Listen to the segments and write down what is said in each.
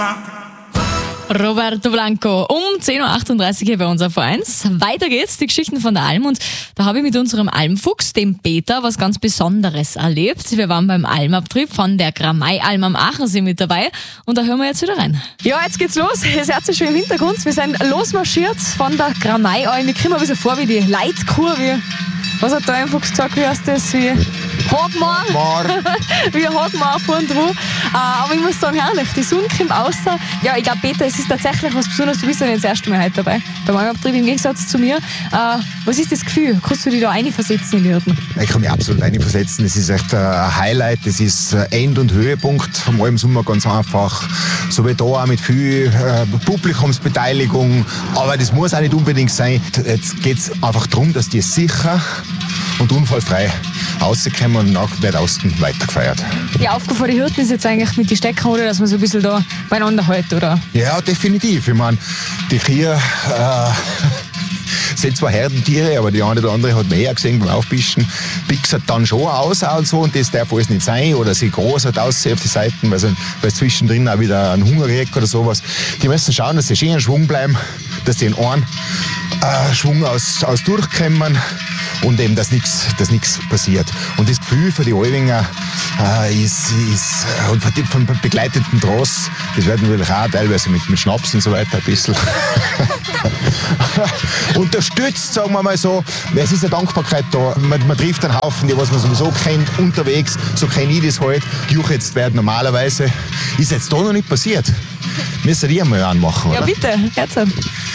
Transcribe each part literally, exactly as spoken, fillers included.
Roberto Blanco um zehn Uhr achtunddreißig hier bei uns auf eins. Weiter geht's, die Geschichten von der Alm. Und da habe ich mit unserem Almfuchs, dem Peter, was ganz Besonderes erlebt. Wir waren beim Almabtrieb von der Gramei-Alm am Achensee mit dabei. Und da hören wir jetzt wieder rein. Ja, jetzt geht's los. Ihr hört es schon im Hintergrund. Wir sind losmarschiert von der Gramei-Alm. Ich komme mir ein bisschen vor wie die Leitkurve. Was hat der Almfuchs gesagt? Wie heißt das? Wie Hagmar. Wie Hagmar vorn dran. Äh, aber ich muss sagen, herrlich. Die Sonne kommt raus. Ja, ich glaube, Peter, es ist tatsächlich was Besonderes. Du bist ja nicht das erste Mal heute dabei. Beim Almabtrieb im Gegensatz zu mir. Äh, was ist das Gefühl? Kannst du dich da reinversetzen in die Hürden? Ich kann mich absolut reinversetzen. Es ist echt ein Highlight. Es ist End- und Höhepunkt vom Almsommer, ganz einfach. So wie da auch mit viel äh, Publikumsbeteiligung. Aber das muss auch nicht unbedingt sein. Jetzt geht es einfach darum, dass die sicher und unfallfrei rauskommen und nach wird außen weitergefeiert. Die Aufgabe von den Hirten ist jetzt eigentlich mit den Stecken, oder, dass man so ein bisschen da beieinander hält, oder? Ja, definitiv. Ich meine, die Kühe äh, sind zwar Herdentiere, aber die eine oder andere hat man eher gesehen beim Aufbischen, pixert dann schon aus und so, und das darf alles nicht sein, oder sie groß hat aussehen auf die Seiten, weil sie weil zwischendrin auch wieder einen Hunger kriegt oder sowas. Die müssen schauen, dass sie schön in Schwung bleiben, dass die in einen äh, Schwung aus, aus durchkommen. Und eben, dass nichts dass nichts passiert. Und das Gefühl für die Alwinger äh, ist, ist äh, und von begleiteten Tross, das wird natürlich auch teilweise mit, mit Schnaps und so weiter ein bisschen unterstützt, sagen wir mal so. Es ist eine Dankbarkeit da. Man, man trifft einen Haufen, die was man sowieso kennt, unterwegs. So kenne ich das halt. Gejuchzt werden normalerweise. Ist jetzt da noch nicht passiert. Müssen die einmal anmachen, oder? Ja, bitte. Herzlich.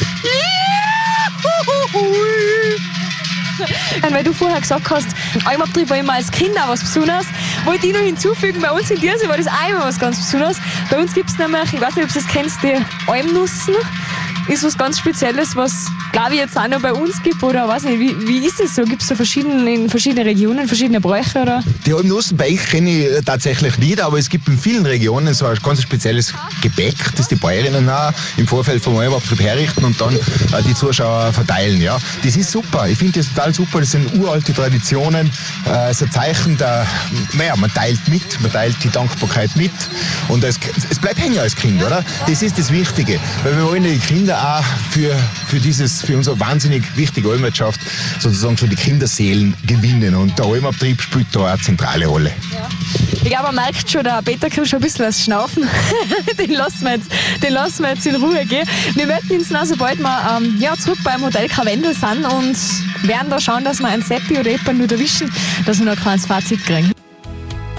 Weil du vorher gesagt hast, Almabtrieb war immer als Kind auch was Besonderes, wollte ich noch hinzufügen, bei uns in Diersee war das auch immer was ganz Besonderes. Bei uns gibt es nämlich, ich weiß nicht, ob du das kennst, die Almnussen. Ist was ganz Spezielles, was, glaube ich, jetzt auch noch bei uns gibt, oder weiß nicht, wie, wie ist das so? Gibt es da verschiedene, in verschiedenen Regionen verschiedene Bräuche, oder? Die Almnussen bei euch kenne ich tatsächlich nicht, aber es gibt in vielen Regionen so ein ganz spezielles Gebäck, das die Bäuerinnen auch im Vorfeld vom Almabtrieb herrichten und dann äh, die Zuschauer verteilen. Ja. Das ist super, ich finde das total super, das sind uralte Traditionen, äh, es ist ein Zeichen, der, naja, man teilt mit, man teilt die Dankbarkeit mit, und es, es bleibt hängen als Kind, oder? Das ist das Wichtige, weil wir wollen die Kinder auch für, für, dieses, für unsere wahnsinnig wichtige Almwirtschaft sozusagen schon die Kinderseelen gewinnen, und der Almabtrieb spielt da eine zentrale Rolle. Ja. Ich glaube, man merkt schon, der Peter kommt schon ein bisschen was Schnaufen. den, lassen wir jetzt, den lassen wir jetzt in Ruhe gehen. Wir möchten uns noch, sobald wir ähm, ja, zurück beim Hotel Karwendel sind, und werden da schauen, dass wir einen Seppi oder jemanden nur erwischen, dass wir noch ein kleines Fazit kriegen.